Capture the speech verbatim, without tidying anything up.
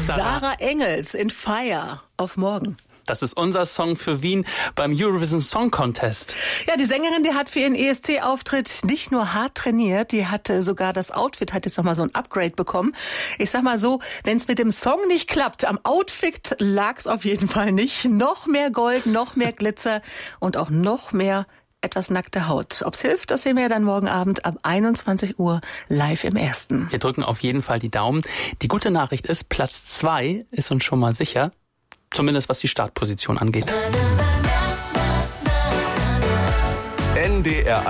Sarah. Sarah Engels in Fire auf morgen. Das ist unser Song für Wien beim Eurovision Song Contest. Ja, die Sängerin, die hat für ihren E S C-Auftritt nicht nur hart trainiert, die hatte sogar das Outfit, hat jetzt nochmal so ein Upgrade bekommen. Ich sag mal so, wenn es mit dem Song nicht klappt, am Outfit lag es auf jeden Fall nicht. Noch mehr Gold, noch mehr Glitzer und auch noch mehr etwas nackte Haut. Ob's hilft, das sehen wir ja dann morgen Abend ab einundzwanzig Uhr live im Ersten. Wir drücken auf jeden Fall die Daumen. Die gute Nachricht ist, Platz zwei ist uns schon mal sicher. Zumindest was die Startposition angeht. N D R